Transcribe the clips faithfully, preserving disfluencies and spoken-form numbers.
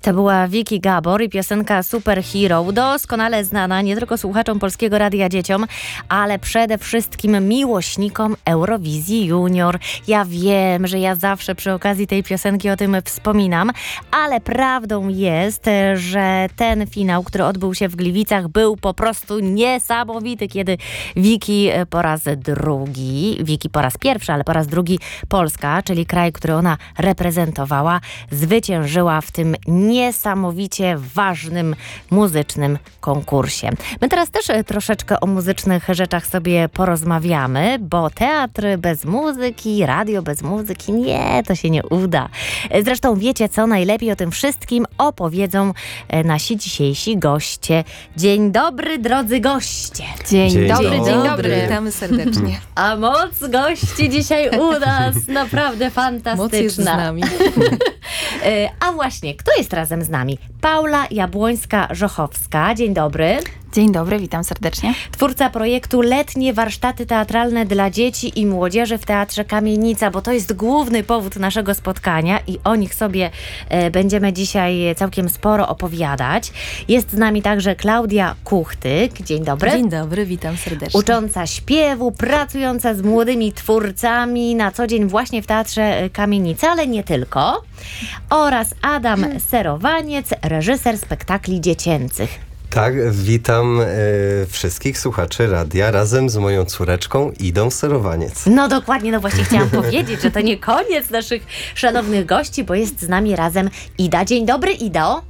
To była Vicky Gabor i piosenka Superhero, doskonale znana nie tylko słuchaczom Polskiego Radia Dzieciom, ale przede wszystkim miłośnikom Eurowizji Junior. Ja wiem, że ja zawsze przy okazji tej piosenki o tym wspominam, ale prawdą jest, że ten finał, który odbył się w Gliwicach, był po prostu niesamowity, kiedy Vicky po raz drugi, Vicky po raz pierwszy, ale po raz drugi Polska, czyli kraj, który ona reprezentowała, zwyciężyła w tym niesamowicie ważnym muzycznym konkursie. My teraz też troszeczkę o muzycznych rzeczach sobie porozmawiamy, bo teatr bez muzyki, radio bez muzyki, nie, to się nie uda. Zresztą wiecie co, najlepiej o tym wszystkim opowiedzą nasi dzisiejsi goście. Dzień dobry, drodzy goście. Dzień, Dzień dobry, dobry. dzień dobry. Witamy serdecznie. A moc gości dzisiaj u nas naprawdę fantastyczna. Moc jest z nami. A właśnie, kto jest razem z nami? Paula Jabłońska-Żochowska. Dzień dobry. Dzień dobry, witam serdecznie. Twórca projektu Letnie Warsztaty Teatralne dla Dzieci i Młodzieży w Teatrze Kamienica, bo to jest główny powód naszego spotkania i o nich sobie e, będziemy dzisiaj całkiem sporo opowiadać. Jest z nami także Klaudia Kuchtyk. Dzień dobry. Dzień dobry, witam serdecznie. Ucząca śpiewu, pracująca z młodymi twórcami na co dzień właśnie w Teatrze Kamienica, ale nie tylko. Oraz Adam Serowaniec, reżyser spektakli dziecięcych. Tak, witam e, wszystkich słuchaczy radia razem z moją córeczką Idą Serowaniec. No dokładnie, no właśnie chciałam powiedzieć, że to nie koniec naszych szanownych gości, bo jest z nami razem Ida. Dzień dobry, Ido.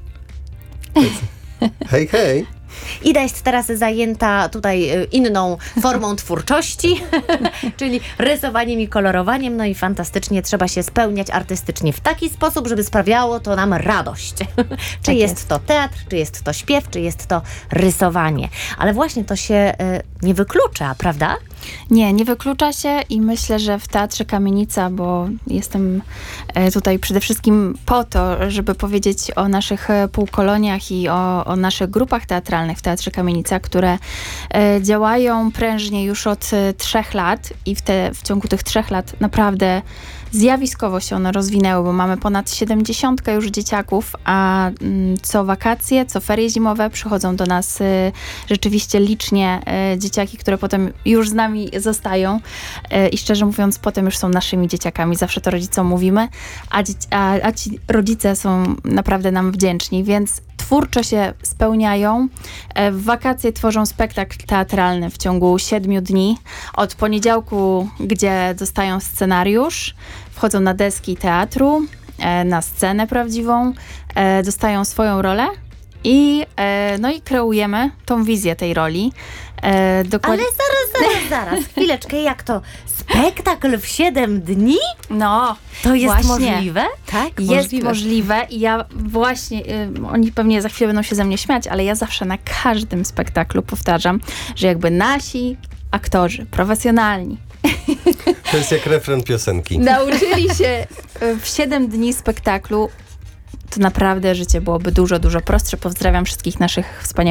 Hej, hej. Ida jest teraz zajęta tutaj inną formą twórczości, czyli rysowaniem i kolorowaniem, no i fantastycznie trzeba się spełniać artystycznie w taki sposób, żeby sprawiało to nam radość. Czy Tak jest, jest to teatr, czy jest to śpiew, czy jest to rysowanie. Ale właśnie to się y, nie wyklucza, prawda? Nie, nie wyklucza się i myślę, że w Teatrze Kamienica, bo jestem tutaj przede wszystkim po to, żeby powiedzieć o naszych półkoloniach i o, o naszych grupach teatralnych w Teatrze Kamienica, które e, działają prężnie już od e, trzech lat i w, te, w ciągu tych trzech lat naprawdę zjawiskowo się one rozwinęły, bo mamy ponad siedemdziesiątkę już dzieciaków, a mm, co wakacje, co ferie zimowe przychodzą do nas y, rzeczywiście licznie y, dzieciaki, które potem już z nami zostają y, i szczerze mówiąc potem już są naszymi dzieciakami. Zawsze to rodzicom mówimy, a, dzieci, a, a ci rodzice są naprawdę nam wdzięczni, więc twórczo się spełniają. W wakacje tworzą spektakl teatralny w ciągu siedmiu dni. Od poniedziałku, gdzie dostają scenariusz, wchodzą na deski teatru, na scenę prawdziwą, dostają swoją rolę i, no i kreujemy tą wizję tej roli. Dokładnie. Ale zaraz, zaraz, zaraz, chwileczkę, jak to? Spektakl w siedem dni? No, to jest właśnie. możliwe? Tak, jest możliwe. możliwe i ja właśnie, y, oni pewnie za chwilę będą się ze mnie śmiać, ale ja zawsze na każdym spektaklu powtarzam, że jakby nasi aktorzy, profesjonalni, To jest jak refren piosenki. nauczyli się w siedem dni spektaklu, to naprawdę życie byłoby dużo, dużo prostsze. Pozdrawiam wszystkich naszych wspaniałych